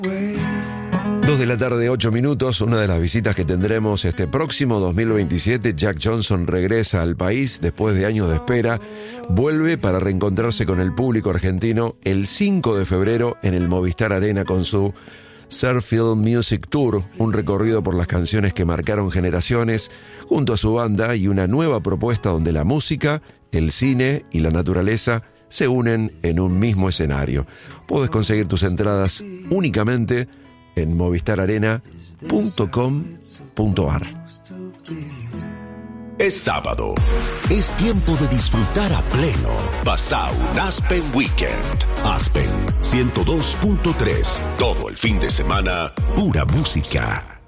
2:08 p.m, una de las visitas que tendremos este próximo 2027. Jack Johnson regresa al país después de años de espera. Vuelve para reencontrarse con el público argentino el 5 de febrero en el Movistar Arena con su Surffield Music Tour, un recorrido por las canciones que marcaron generaciones, junto a su banda y una nueva propuesta donde la música, el cine y la naturaleza se unen en un mismo escenario. Puedes conseguir tus entradas únicamente en movistararena.com.ar. Es sábado. Es tiempo de disfrutar a pleno. Pasá un Aspen Weekend. Aspen 102.3. Todo el fin de semana, pura música.